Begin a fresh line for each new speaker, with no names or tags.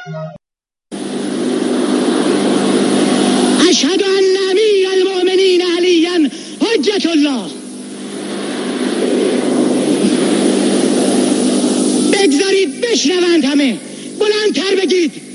اشهد ان امیر المؤمنین علی حجت الله. بگذارید بشنوند، همه بلندتر بگید.